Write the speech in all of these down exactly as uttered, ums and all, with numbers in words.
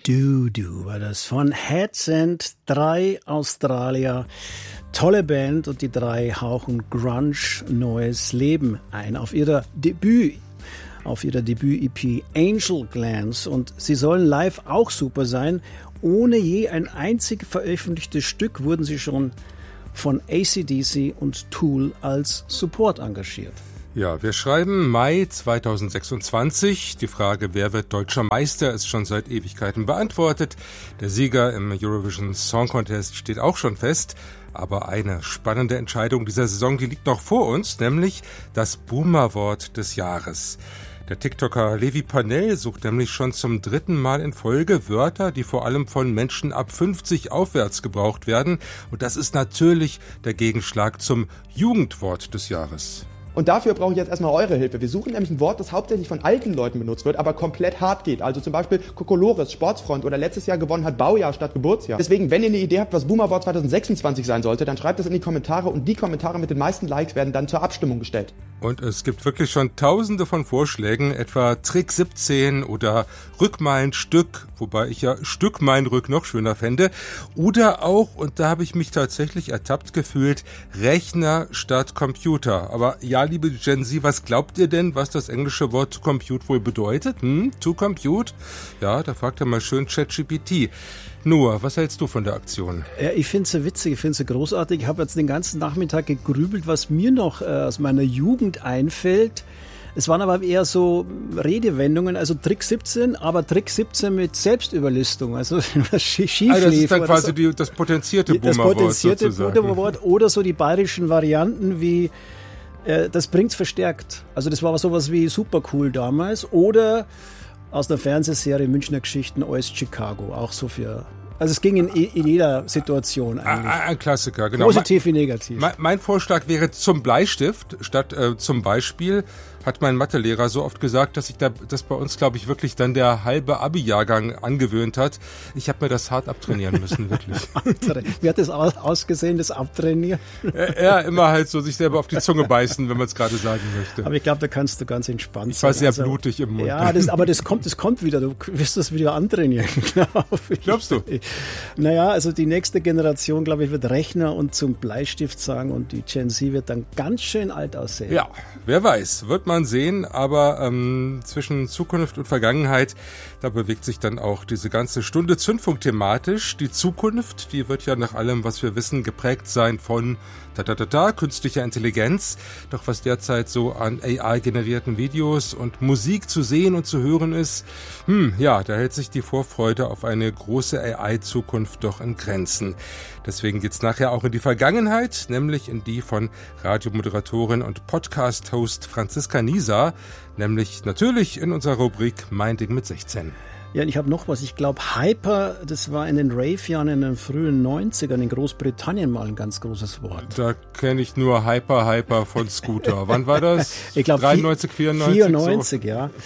Do-Do war das von Headsend, drei Australier, tolle Band und die drei hauchen Grunge neues Leben ein auf ihrer Debüt, auf ihrer Debüt-E P Angel Glance und sie sollen live auch super sein. Ohne je ein einzig veröffentlichtes Stück wurden sie schon von A C D C und Tool als Support engagiert. Ja, wir schreiben Mai zweitausendsechsundzwanzig. Die Frage, wer wird deutscher Meister, ist schon seit Ewigkeiten beantwortet. Der Sieger im Eurovision Song Contest steht auch schon fest. Aber eine spannende Entscheidung dieser Saison, die liegt noch vor uns, nämlich das Boomer-Wort des Jahres. Der TikToker Levi Panell sucht nämlich schon zum dritten Mal in Folge Wörter, die vor allem von Menschen ab fünfzig aufwärts gebraucht werden. Und das ist natürlich der Gegenschlag zum Jugendwort des Jahres. Und dafür brauche ich jetzt erstmal eure Hilfe. Wir suchen nämlich ein Wort, das hauptsächlich von alten Leuten benutzt wird, aber komplett hart geht. Also zum Beispiel Kokolores, Sportsfront oder letztes Jahr gewonnen hat Baujahr statt Geburtsjahr. Deswegen, wenn ihr eine Idee habt, was Boomerwort zweitausendsechsundzwanzig sein sollte, dann schreibt es in die Kommentare und die Kommentare mit den meisten Likes werden dann zur Abstimmung gestellt. Und es gibt wirklich schon tausende von Vorschlägen, etwa Trick siebzehn oder Rückmeilenstück, wobei ich ja Stückmeinrück noch schöner fände. Oder auch, und da habe ich mich tatsächlich ertappt gefühlt, Rechner statt Computer. Aber ja, liebe Gen Z, was glaubt ihr denn, was das englische Wort to compute wohl bedeutet? Hm? To compute? Ja, da fragt er mal schön ChatGPT. Noah, was hältst du von der Aktion? Ja, ich finde sie witzig, ich finde sie großartig. Ich habe jetzt den ganzen Nachmittag gegrübelt, was mir noch äh, aus meiner Jugend einfällt. Es waren aber eher so Redewendungen, also Trick siebzehn, aber Trick siebzehn mit Selbstüberlistung, also was schief lief. Also das ist dann quasi so, die, das potenzierte Boomerwort. Das potenzierte Boomerwort oder so die bayerischen Varianten wie äh, das bringt's verstärkt. Also das war aber sowas wie super cool damals. Oder aus der Fernsehserie Münchner Geschichten Ost Chicago, auch so für. Also es ging in, in jeder Situation eigentlich. Ein, ein Klassiker, genau. Positiv wie negativ. Mein, mein Vorschlag wäre zum Bleistift statt äh, zum Beispiel, hat mein Mathelehrer so oft gesagt, dass ich da, das bei uns, glaube ich, wirklich dann der halbe Abi-Jahrgang angewöhnt hat. Ich habe mir das hart abtrainieren müssen, wirklich. Wie hat das ausgesehen, das Abtrainieren? Ja, immer halt so sich selber auf die Zunge beißen, wenn man es gerade sagen möchte. Aber ich glaube, da kannst du ganz entspannt sein. Ich war sehr also, blutig im Mund. Ja, das, aber das kommt, das kommt wieder. Du wirst das wieder antrainieren, glaube ich. Glaubst du? Naja, also die nächste Generation, glaube ich, wird Rechner und zum Bleistift sagen und die Gen Z wird dann ganz schön alt aussehen. Ja, wer weiß, wird man sehen, aber ähm, zwischen Zukunft und Vergangenheit, da bewegt sich dann auch diese ganze Stunde Zündfunk thematisch. Die Zukunft, die wird ja nach allem, was wir wissen, geprägt sein von ta ta ta ta, künstlicher Intelligenz. Doch was derzeit so an A I-generierten Videos und Musik zu sehen und zu hören ist, hm, ja, da hält sich die Vorfreude auf eine große A I-Zukunft doch in Grenzen. Deswegen geht's nachher auch in die Vergangenheit, nämlich in die von Radiomoderatorin und Podcast-Host Franziska Nieser, nämlich natürlich in unserer Rubrik Mein Ding mit sechzehn. Ja, ich habe noch was. Ich glaube, Hyper, das war in den Rave-Jahren in den frühen neunzigern in Großbritannien mal ein ganz großes Wort. Da kenne ich nur Hyper, Hyper von Scooter. Wann war das? Ich glaube, dreiundneunzig, vierundneunzig? vierundneunzig, so. Ja.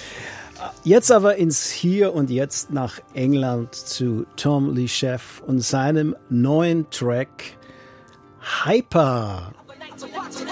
Jetzt aber ins Hier und Jetzt nach England zu Tom Lechef und seinem neuen Track Hyper.